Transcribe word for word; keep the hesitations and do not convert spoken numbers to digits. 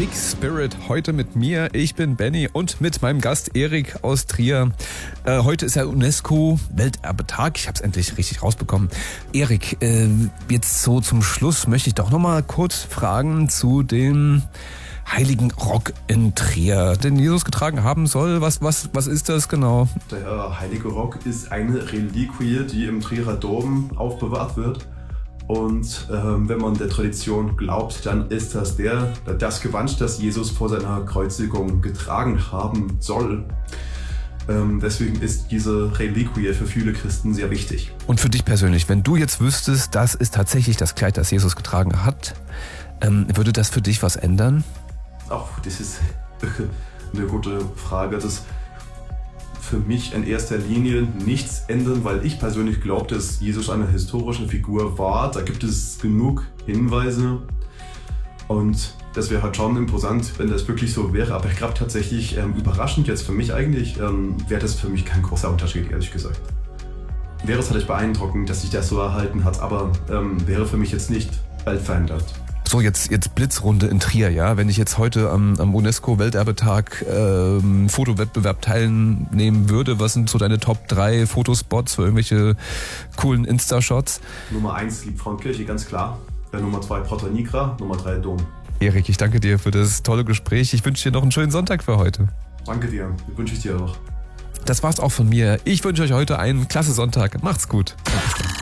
Big Spirit heute mit mir. Ich bin Benny und mit meinem Gast Erik aus Trier. Äh, heute ist ja UNESCO-Welterbetag. Ich habe es endlich richtig rausbekommen. Erik, äh, jetzt so zum Schluss möchte ich doch nochmal kurz fragen zu dem heiligen Rock in Trier, den Jesus getragen haben soll. Was, was, was ist das genau? Der heilige Rock ist eine Reliquie, die im Trierer Dom aufbewahrt wird. Und ähm, wenn man der Tradition glaubt, dann ist das der, das Gewand, das Jesus vor seiner Kreuzigung getragen haben soll. Ähm, deswegen ist diese Reliquie für viele Christen sehr wichtig. Und für dich persönlich, wenn du jetzt wüsstest, das ist tatsächlich das Kleid, das Jesus getragen hat, ähm, würde das für dich was ändern? Ach, das ist eine gute Frage. Das für mich in erster Linie nichts ändern, weil ich persönlich glaube, dass Jesus eine historische Figur war. Da gibt es genug Hinweise und das wäre halt schon imposant, wenn das wirklich so wäre. Aber ich glaube tatsächlich, ähm, überraschend jetzt für mich eigentlich, ähm, wäre das für mich kein großer Unterschied, ehrlich gesagt. Wäre es halt beeindruckend, dass sich das so erhalten hat, aber ähm, wäre für mich jetzt nicht weltverändernd. So, jetzt, jetzt Blitzrunde in Trier, ja. Wenn ich jetzt heute am, am UNESCO-Welterbetag ähm, Fotowettbewerb teilnehmen würde, was sind so deine Top drei Fotospots für irgendwelche coolen Insta-Shots? Nummer eins Liebfrauenkirche, ganz klar. Äh, Nummer zwei Porta Nigra, Nummer drei Dom. Erik, ich danke dir für das tolle Gespräch. Ich wünsche dir noch einen schönen Sonntag für heute. Danke dir, wünsche ich dir auch. Das war's auch von mir. Ich wünsche euch heute einen klasse Sonntag. Macht's gut.